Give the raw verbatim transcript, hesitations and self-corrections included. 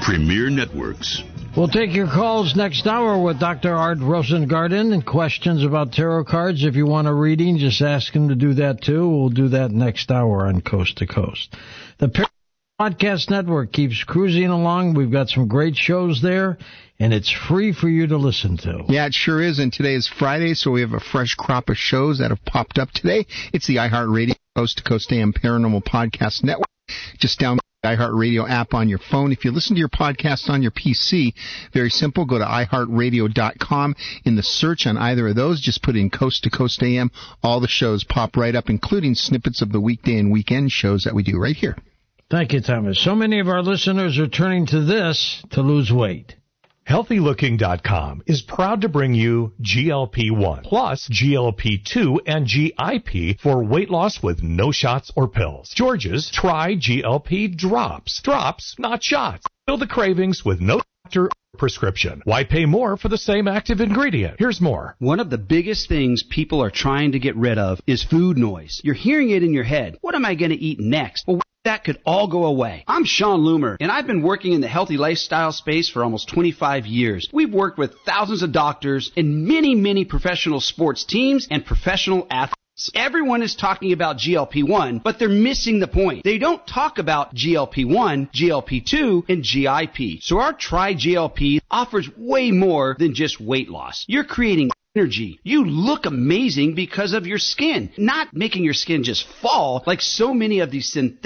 Premier Networks. We'll take your calls next hour with Doctor Art Rosengarten and questions about tarot cards. If you want a reading, just ask him to do that too. We'll do that next hour on Coast to Coast. The Paranormal Podcast Network keeps cruising along. We've got some great shows there, and it's free for you to listen to. Yeah, it sure is, and today is Friday, so we have a fresh crop of shows that have popped up today. It's the iHeartRadio Coast to Coast A M Paranormal Podcast Network. Just download the iHeartRadio app on your phone. If you listen to your podcast on your P C, very simple, go to i heart radio dot com. In the search on either of those, just put in Coast to Coast A M. All the shows pop right up, including snippets of the weekday and weekend shows that we do right here. Thank you, Thomas. So many of our listeners are turning to this to lose weight. Healthy Looking dot com is proud to bring you G L P one plus G L P two and G I P for weight loss with no shots or pills. George's Try G L P Drops. Drops, not shots. Fill the cravings with no doctor or prescription. Why pay more for the same active ingredient? Here's more. One of the biggest things people are trying to get rid of is food noise. You're hearing it in your head. What am I going to eat next? Well, that could all go away. I'm Sean Loomer, and I've been working in the healthy lifestyle space for almost twenty-five years. We've worked with thousands of doctors and many, many professional sports teams and professional athletes. Everyone is talking about G L P one, but they're missing the point. They don't talk about G L P one, G L P two, and G I P. So our Try G L P offers way more than just weight loss. You're creating energy. You look amazing because of your skin, not making your skin just fall like so many of these synthetic